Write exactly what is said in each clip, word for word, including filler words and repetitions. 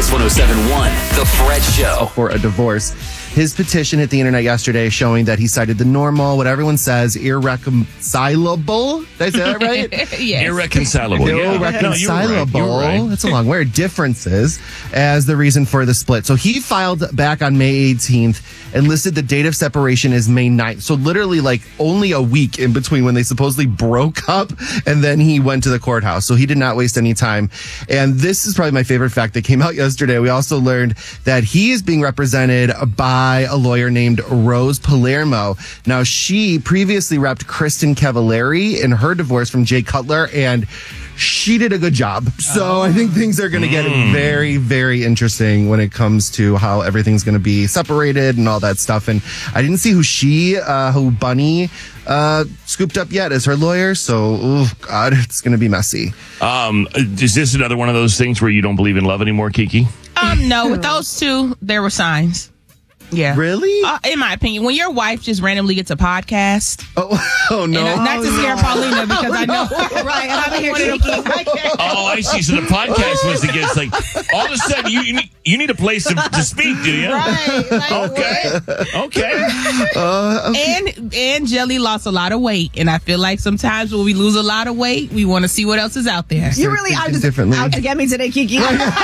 Kix one oh seven point one, The Fred Show. For a divorce. His petition hit the internet yesterday showing that he cited the normal, what everyone says, irreconcilable. Did I say that right? Yes. Irreconcilable. Yeah. Irreconcilable. No, you're right. You're right. That's a long word. Differences as the reason for the split. So he filed back on May eighteenth and listed the date of separation as May ninth. So literally like only a week in between when they supposedly broke up and then he went to the courthouse. So he did not waste any time. And this is probably my favorite fact that came out yesterday. We also learned that he is being represented by a lawyer named Rose Palermo. Now, she previously repped Kristen Cavallari in her divorce from Jay Cutler, and she did a good job. So oh. I think things are going to get mm. very, very interesting when it comes to how everything's going to be separated and all that stuff. And I didn't see who she, uh, who Bunny uh, scooped up yet as her lawyer. So, oh God, it's going to be messy. Um, is this another one of those things where you don't believe in love anymore, Kiki? Um, no, with those two, there were signs. Yeah. Really? Uh, in my opinion, when your wife just randomly gets a podcast. Oh, oh no. And, uh, not to scare Paulina because I know. Right. I'm here Kiki. Oh, I see. So the podcast was against, like, all of a sudden, you, you, need, you need a place to, to speak, do you? Right. Like, okay. Okay. Uh, okay. And, and Jelly lost a lot of weight. And I feel like sometimes when we lose a lot of weight, we want to see what else is out there. You really are just out to get me today, Kiki.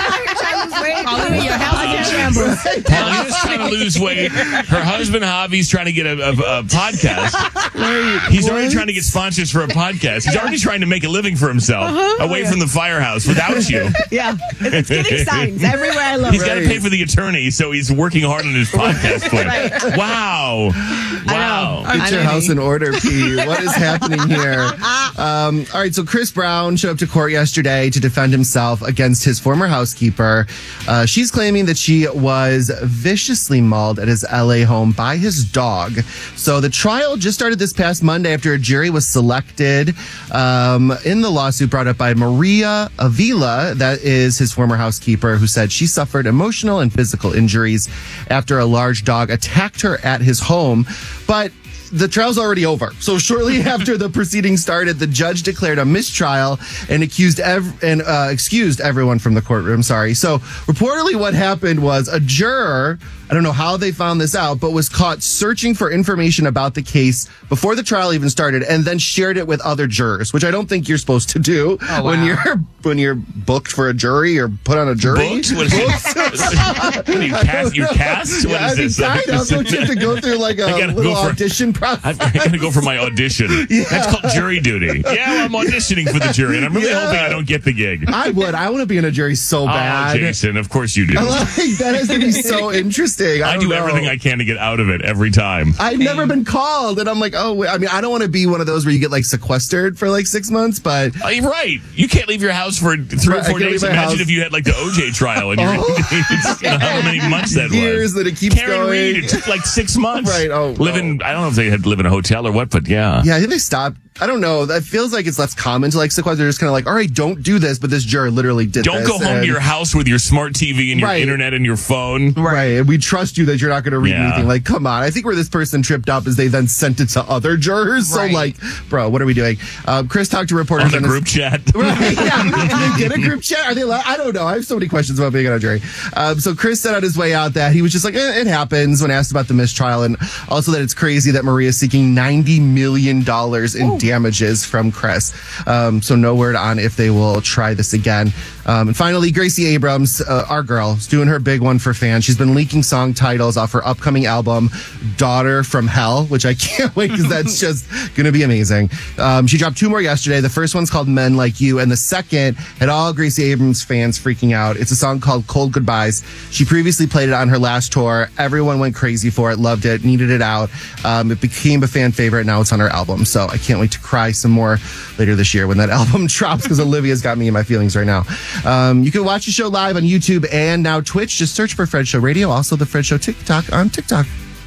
Paulina, your house is in shambles. Paulina's trying to lose weight. Her husband Javi's trying to get a, a, a podcast. Wait, He's what? already trying to get sponsors for a podcast. He's already trying to make a living for himself uh-huh. away from the firehouse without you. Yeah, it's giving signs everywhere I look. He's got to pay for the attorney, so he's working hard on his podcast plan. Right. Wow, wow. Get your house in order, P. What is happening here? Um, all right, so Chris Brown showed up to court yesterday to defend himself against his former housekeeper. Uh, she's claiming that she was viciously mauled at his L A home by his dog. So the trial just started this past Monday after a jury was selected um, in the lawsuit brought up by Maria Avila, that is his former housekeeper, who said she suffered emotional and physical injuries after a large dog attacked her at his home. But the trial's already over. So shortly after the proceedings started, the judge declared a mistrial and accused ev- and uh, excused everyone from the courtroom. Sorry. So reportedly what happened was a juror, I don't know how they found this out, but was caught searching for information about the case before the trial even started and then shared it with other jurors, which I don't think you're supposed to do oh, wow. when you're when you're booked for a jury or put on a jury. Booked? What is it? What are you cast? You're cast? What yeah, is this? I mean, kind of. Don't you have to go through like a little for, audition process? I got to go for my audition. Yeah. That's called jury duty. Yeah, well, I'm auditioning for the jury, and I'm really yeah. hoping I don't get the gig. I would. I want to be in a jury so bad. Oh, Jason, of course you do. Like, that has to be so interesting. I, I do know. everything I can to get out of it every time. I've never been called, and I'm like, oh, wait. I mean, I don't want to be one of those where you get like sequestered for like six months, but uh, you're right. You can't leave your house for three right, or four days. Imagine house. if you had like the O J trial and you're oh. you know, how many months that Years was. that it keeps Karen going. Reed, it took like six months. Right. Oh, living. oh. I don't know if they had to live in a hotel or what, but yeah. Yeah, I think they stopped. I don't know. That feels like it's less common to like sequester. They're just kind of like, all right, don't do this. But this juror literally did Don't this. go home and, to your house with your smart T V and your right. internet and your phone. Right. And we trust you that you're not going to read yeah. anything. Like, come on. I think where this person tripped up is they then sent it to other jurors. Right. So, like, bro, what are we doing? Um, Chris talked to reporters on the on group his, chat. Right. Yeah. Can they get a group chat? Are they allowed? I don't know. I have so many questions about being on a jury. Um, so Chris said on his way out that he was just like, eh, it happens when asked about the mistrial, and also that it's crazy that Maria is seeking ninety million dollars in Ooh. damages from Chris. Um, so no word on if they will try this again. Um, and finally, Gracie Abrams, uh, our girl, is doing her big one for fans. She's been leaking song titles off her upcoming album, Daughter from Hell, which I can't wait because that's just going to be amazing. Um, she dropped two more yesterday. The first one's called Men Like You, and the second had all Gracie Abrams fans freaking out. It's a song called Cold Goodbyes. She previously played it on her last tour. Everyone went crazy for it, loved it, needed it out. Um, it became a fan favorite. Now it's on her album. So I can't wait to cry some more later this year when that album drops because Olivia's got me in my feelings right now. Um, you can watch the show live on YouTube and now Twitch. Just search for Fred Show Radio. Also the Fred Show TikTok on TikTok.